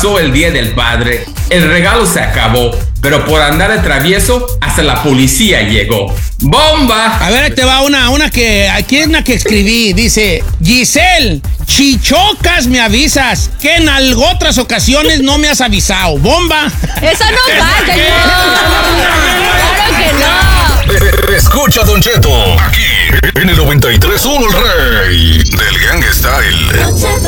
pasó el Día del Padre, el regalo se acabó, pero por andar de travieso, hasta la policía llegó. ¡Bomba! A ver, ahí te va una que... Aquí es una que escribí. Dice, Giselle, chichocas me avisas, que en otras ocasiones no me has avisado. ¡Bomba! ¡Eso no va, señor! ¡Claro que no! Escucha, Don Cheto, aquí en el 93.1 El Rey del Gang Style.